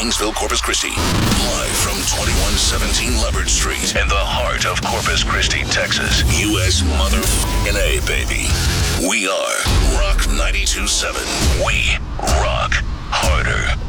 Gainesville, Corpus Christi. Live from 2117 Leopard Street in the heart of Corpus Christi, Texas. U.S. motherfucking A, baby. We are Rock 92.7. We rock harder.